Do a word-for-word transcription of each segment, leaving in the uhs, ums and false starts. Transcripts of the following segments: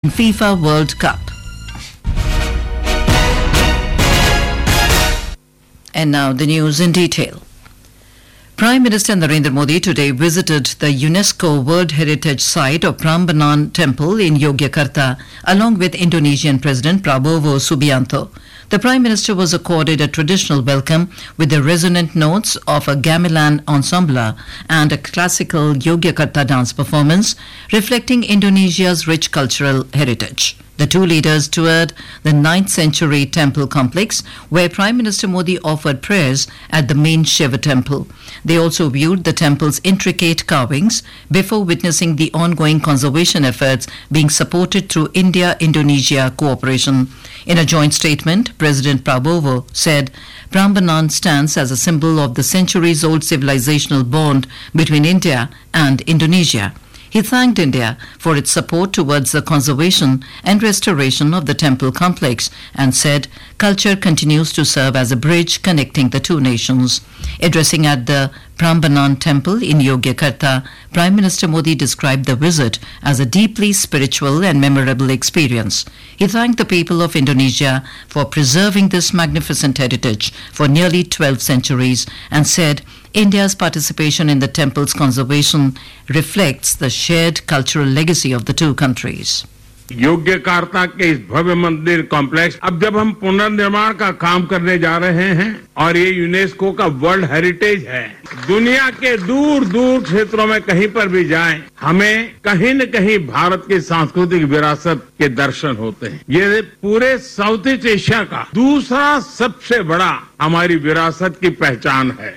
FIFA World Cup. And now the news in detail. Prime Minister Narendra Modi today visited the UNESCO World Heritage Site of Prambanan Temple in Yogyakarta along with Indonesian President Prabowo Subianto. The Prime Minister was accorded a traditional welcome with the resonant notes of a gamelan ensemble and a classical Yogyakarta dance performance reflecting Indonesia's rich cultural heritage. The two leaders toured the ninth century temple complex where Prime Minister Modi offered prayers at the main Shiva temple. They also viewed the temple's intricate carvings before witnessing the ongoing conservation efforts being supported through India-Indonesia cooperation. In a joint statement, President Prabowo said Prambanan stands as a symbol of the centuries-old civilizational bond between India and Indonesia. He thanked India for its support towards the conservation and restoration of the temple complex and said culture continues to serve as a bridge connecting the two nations. Addressing at the Prambanan temple in Yogyakarta, Prime Minister Modi described the visit as a deeply spiritual and memorable experience. He thanked the people of Indonesia for preserving this magnificent heritage for nearly twelve centuries and said India's participation in the temple's conservation reflects the shared cultural legacy of the two countries. Yogyakarta के इस भव्य मंदिर complex अब जब हम पुनर्निर्माण का काम करने जा रहे हैं और ये यूनेस्को का वर्ल्ड हेरिटेज है, दुनिया के दूर दूर क्षेत्रों में कहीं पर भी जाएं, हमें कहीं न कहीं भारत की सांस्कृतिक विरासत के दर्शन होते हैं। ये पूरे साउथ ईस्ट एशिया का दूसरा सबसे बड़ा हमारी विरासत की पहचान है।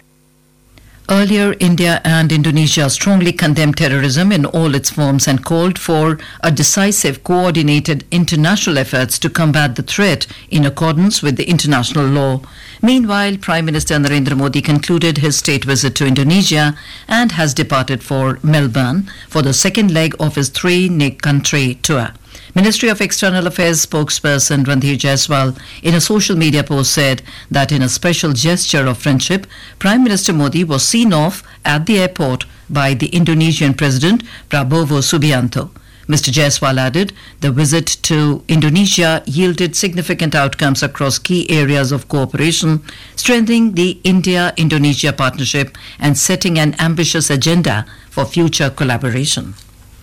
Earlier, India and Indonesia strongly condemned terrorism in all its forms and called for a decisive, coordinated international efforts to combat the threat in accordance with the international law. Meanwhile, Prime Minister Narendra Modi concluded his state visit to Indonesia and has departed for Melbourne for the second leg of his three-country tour. Ministry of External Affairs spokesperson Randhir Jaiswal in a social media post said that in a special gesture of friendship, Prime Minister Modi was seen off at the airport by the Indonesian President Prabowo Subianto. Mister Jaiswal added the visit to Indonesia yielded significant outcomes across key areas of cooperation, strengthening the India-Indonesia partnership and setting an ambitious agenda for future collaboration.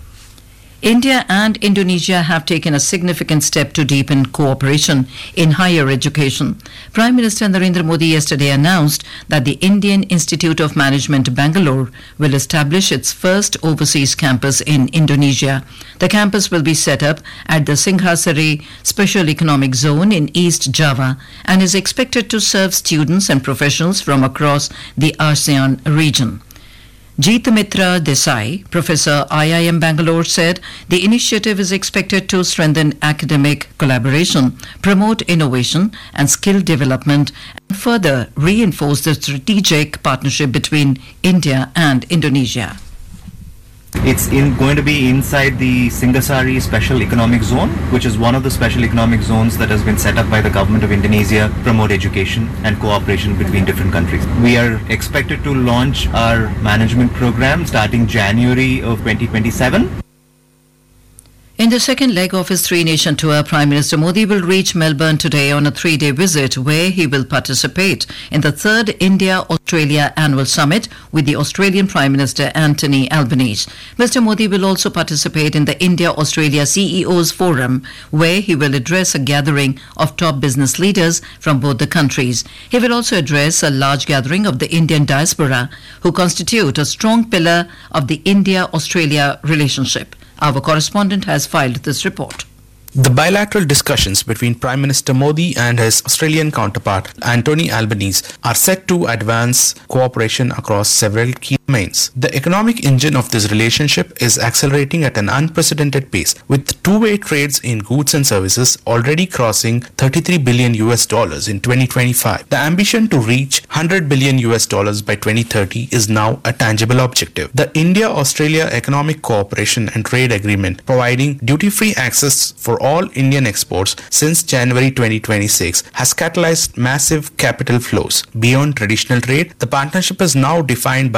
India and Indonesia have taken a significant step to deepen cooperation in higher education. Prime Minister Narendra Modi yesterday announced that the Indian Institute of Management, Bangalore, will establish its first overseas campus in Indonesia. The campus will be set up at the Singhasari Special Economic Zone in East Java and is expected to serve students and professionals from across the ASEAN region. Jeetmitra Desai, Professor I I M Bangalore, said the initiative is expected to strengthen academic collaboration, promote innovation and skill development, and further reinforce the strategic partnership between India and Indonesia. It's in, going to be inside the Singhasari Special Economic Zone, which is one of the special economic zones that has been set up by the government of Indonesia to promote education and cooperation between different countries. We are expected to launch our management program starting January of twenty twenty-seven. In the second leg of his three-nation tour, Prime Minister Modi will reach Melbourne today on a three-day visit where he will participate in the third India-Australia Annual Summit with the Australian Prime Minister Anthony Albanese. Mister Modi will also participate in the India-Australia C E Os Forum where he will address a gathering of top business leaders from both the countries. He will also address a large gathering of the Indian diaspora who constitute a strong pillar of the India-Australia relationship. Our correspondent has filed this report. The bilateral discussions between Prime Minister Modi and his Australian counterpart Anthony Albanese are set to advance cooperation across several key domains. The economic engine of this relationship is accelerating at an unprecedented pace, with two-way trades in goods and services already crossing thirty-three billion U S dollars in twenty twenty-five. The ambition to reach one hundred billion U S dollars by twenty thirty is now a tangible objective. The India-Australia Economic Cooperation and Trade Agreement, providing duty-free access for all Indian exports since January twenty twenty-six, has catalyzed massive capital flows. Beyond traditional trade, the partnership is now defined by digital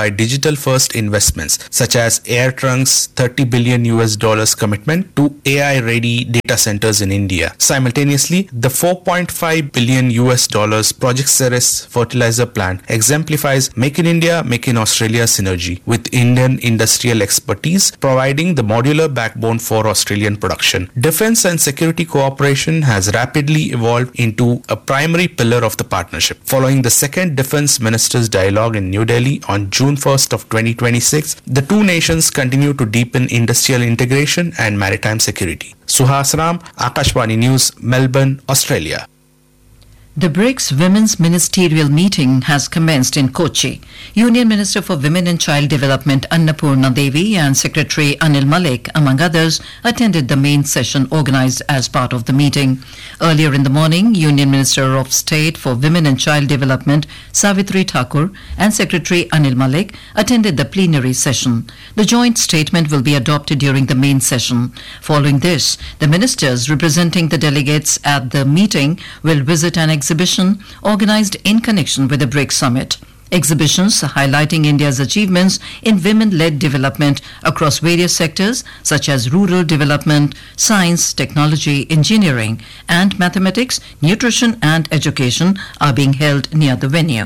digital-first investments, such as AirTrunk's thirty billion U S dollars commitment to A I-ready data centers in India. Simultaneously, the four point five billion U S dollars Project Ceres fertilizer plant exemplifies Make in India, Make in Australia synergy with Indian industrial expertise, providing the modular backbone for Australian production. Defense and security cooperation has rapidly evolved into a primary pillar of the partnership. Following the second Defense Ministers' Dialogue in New Delhi on June first of twenty twenty-six, the two nations continue to deepen industrial integration and maritime security. Suhas Ram, Akashvani News, Melbourne, Australia. The BRICS Women's Ministerial Meeting has commenced in Kochi. Union Minister for Women and Child Development Annapurna Devi and Secretary Anil Malik, among others, attended the main session organized as part of the meeting. Earlier in the morning, Union Minister of State for Women and Child Development Savitri Thakur and Secretary Anil Malik attended the plenary session. The joint statement will be adopted during the main session. Following this, the ministers representing the delegates at the meeting will visit an exhibition organized in connection with the BRICS Summit. Exhibitions highlighting India's achievements in women-led development across various sectors such as rural development, science, technology, engineering, and mathematics, nutrition and education are being held near the venue.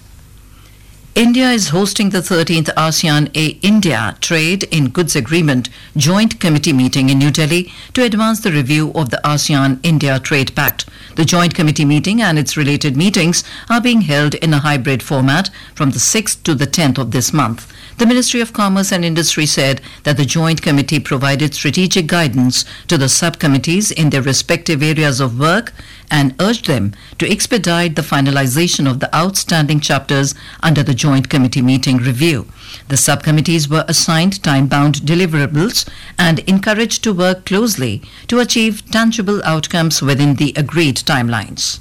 India is hosting the thirteenth ASEAN-India Trade in Goods Agreement Joint Committee meeting in New Delhi to advance the review of the ASEAN-India Trade Pact. The Joint Committee meeting and its related meetings are being held in a hybrid format from the sixth to the tenth of this month. The Ministry of Commerce and Industry said that the Joint Committee provided strategic guidance to the subcommittees in their respective areas of work and urged them to expedite the finalization of the outstanding chapters under the Joint Committee meeting review. The subcommittees were assigned time-bound deliverables and encouraged to work closely to achieve tangible outcomes within the agreed timelines.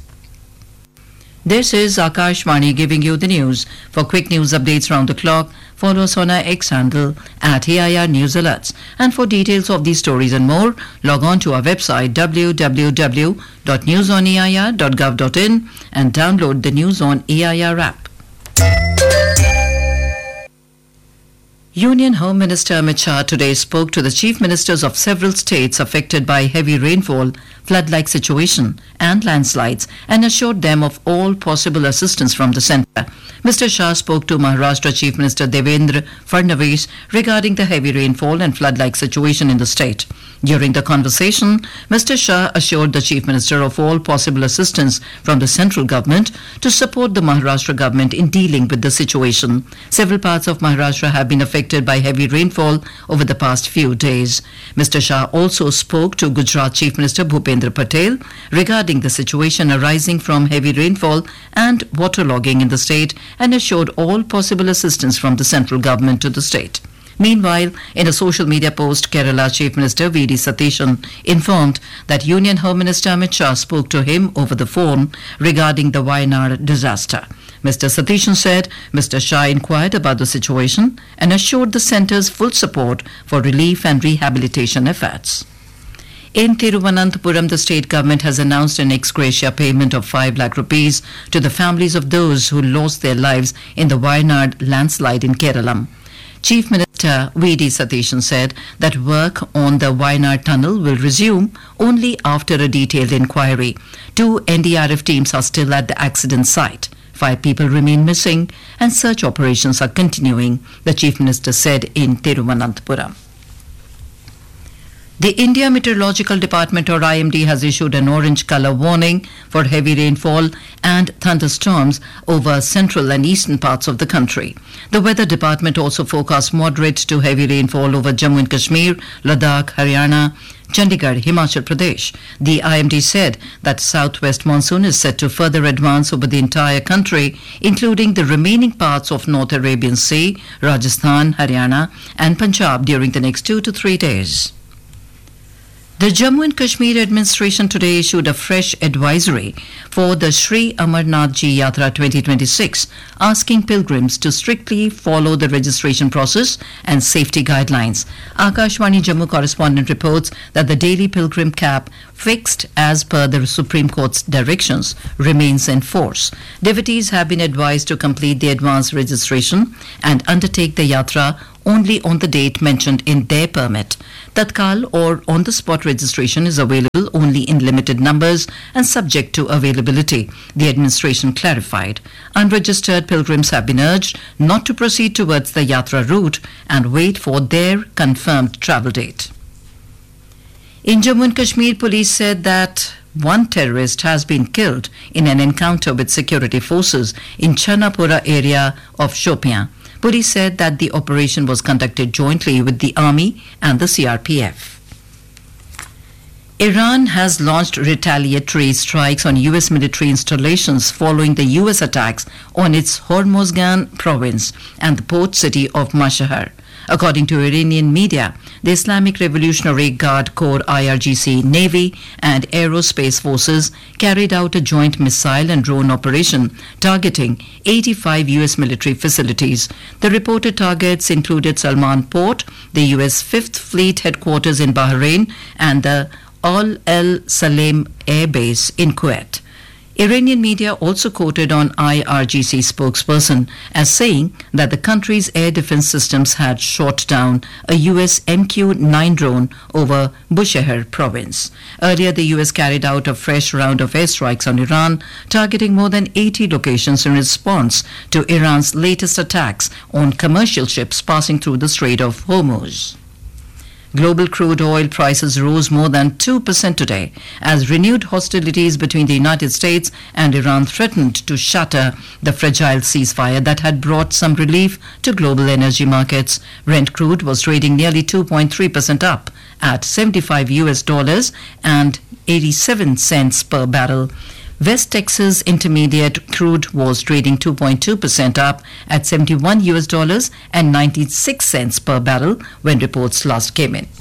This is Akashvani giving you the news. For quick news updates round the clock, follow us on our X handle at A I R News Alerts. And for details of these stories and more, log on to our website w w w dot news on a i r dot gov dot in and download the News on A I R app. Union Home Minister Amit Shah today spoke to the chief ministers of several states affected by heavy rainfall, flood-like situation and landslides and assured them of all possible assistance from the centre. Mister Shah spoke to Maharashtra Chief Minister Devendra Fadnavis regarding the heavy rainfall and flood-like situation in the state. During the conversation, Mister Shah assured the Chief Minister of all possible assistance from the central government to support the Maharashtra government in dealing with the situation. Several parts of Maharashtra have been affected by heavy rainfall over the past few days. Mister Shah also spoke to Gujarat Chief Minister Bhupendra Patel regarding the situation arising from heavy rainfall and waterlogging in the state and assured all possible assistance from the central government to the state. Meanwhile, in a social media post, Kerala Chief Minister V D Satishan informed that Union Home Minister Amit Shah spoke to him over the phone regarding the Wayanad disaster. Mister Satishan said Mister Shah inquired about the situation and assured the centre's full support for relief and rehabilitation efforts. In Thiruvananthapuram, the state government has announced an ex gratia payment of five lakh rupees to the families of those who lost their lives in the Wayanad landslide in Kerala. Chief Minister V D Satishan said that work on the Wayanad tunnel will resume only after a detailed inquiry. Two N D R F teams are still at the accident site. Five people remain missing and search operations are continuing, the Chief Minister said in Thiruvananthapuram. The India Meteorological Department or I M D has issued an orange colour warning for heavy rainfall and thunderstorms over central and eastern parts of the country. The Weather Department also forecasts moderate to heavy rainfall over Jammu and Kashmir, Ladakh, Haryana, Chandigarh, Himachal Pradesh. The I M D said that southwest monsoon is set to further advance over the entire country, including the remaining parts of North Arabian Sea, Rajasthan, Haryana and Punjab during the next two to three days. The Jammu and Kashmir administration today issued a fresh advisory for the Sri Amarnath Ji Yatra twenty twenty-six, asking pilgrims to strictly follow the registration process and safety guidelines. Akashvani Jammu correspondent reports that the daily pilgrim cap fixed as per the Supreme Court's directions remains in force. Devotees have been advised to complete the advance registration and undertake the yatra only on the date mentioned in their permit. Tatkal or on-the-spot registration is available only in limited numbers and subject to availability, the administration clarified. Unregistered pilgrims have been urged not to proceed towards the yatra route and wait for their confirmed travel date. In Jammu and Kashmir, police said that one terrorist has been killed in an encounter with security forces in Chanapura area of Shopian. Police said that the operation was conducted jointly with the army and the C R P F. Iran has launched retaliatory strikes on U S military installations following the U S attacks on its Hormozgan province and the port city of Mashhad. According to Iranian media, the Islamic Revolutionary Guard Corps I R G C Navy and Aerospace Forces carried out a joint missile and drone operation targeting eighty-five U S military facilities. The reported targets included Salman Port, the U S Fifth Fleet headquarters in Bahrain, and the Al El Salem Air Base in Kuwait. Iranian media also quoted on I R G C spokesperson as saying that the country's air defense systems had shot down a U S M Q nine drone over Bushehr province. Earlier, the U S carried out a fresh round of airstrikes on Iran, targeting more than eighty locations in response to Iran's latest attacks on commercial ships passing through the Strait of Hormuz. Global crude oil prices rose more than two percent today as renewed hostilities between the United States and Iran threatened to shatter the fragile ceasefire that had brought some relief to global energy markets. Brent crude was trading nearly two point three percent up at seventy-five U S dollars and eighty-seven cents per barrel. West Texas Intermediate crude was trading two point two percent up at seventy-one U S dollars and ninety-six cents per barrel when reports last came in.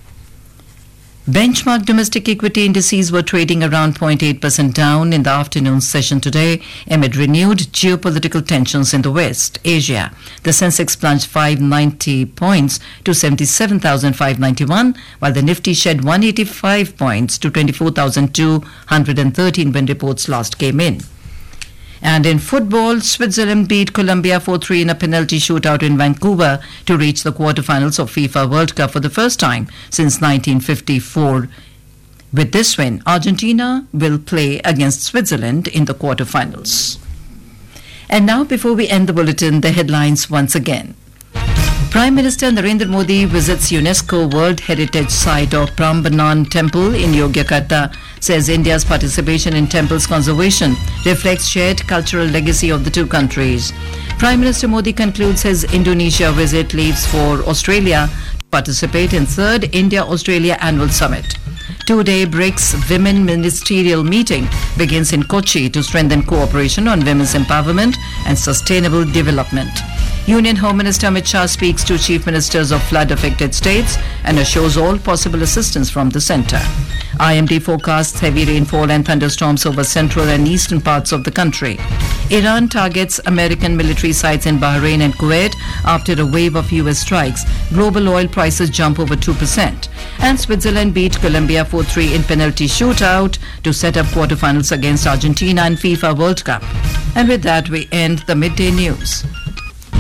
Benchmark domestic equity indices were trading around zero point eight percent down in the afternoon session today amid renewed geopolitical tensions in the West Asia. The Sensex plunged five hundred ninety points to seventy-seven thousand five hundred ninety-one, while the Nifty shed one hundred eighty-five points to twenty-four thousand two hundred thirteen when reports last came in. And in football, Switzerland beat Colombia four three in a penalty shootout in Vancouver to reach the quarterfinals of FIFA World Cup for the first time since nineteen fifty-four. With this win, Argentina will play against Switzerland in the quarterfinals. And now, before we end the bulletin, the headlines once again. Prime Minister Narendra Modi visits UNESCO World Heritage Site of Prambanan Temple in Yogyakarta, says India's participation in temples conservation reflects shared cultural legacy of the two countries. Prime Minister Modi concludes his Indonesia visit, leaves for Australia to participate in third India-Australia Annual Summit. Two-day BRICS Women Ministerial Meeting begins in Kochi to strengthen cooperation on women's empowerment and sustainable development. Union Home Minister Amit Shah speaks to chief ministers of flood-affected states and assures all possible assistance from the centre. I M D forecasts heavy rainfall and thunderstorms over central and eastern parts of the country. Iran targets American military sites in Bahrain and Kuwait after a wave of U S strikes. Global oil prices jump over two percent. And Switzerland beat Colombia four three in penalty shootout to set up quarterfinals against Argentina in FIFA World Cup. And with that, we end the midday news.